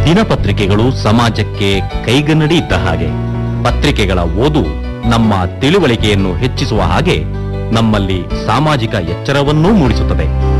ದಿನಪತ್ರಿಕೆಗಳು ಸಮಾಜಕ್ಕೆ ಕೈಗನ್ನಡಿ ಇದ್ದ ಹಾಗೆ. ಪತ್ರಿಕೆಗಳ ಓದು ನಮ್ಮ ತಿಳುವಳಿಕೆಯನ್ನು ಹೆಚ್ಚಿಸುವ ಹಾಗೆ ನಮ್ಮಲ್ಲಿ ಸಾಮಾಜಿಕ ಎಚ್ಚರವನ್ನೂ ಮೂಡಿಸುತ್ತದೆ.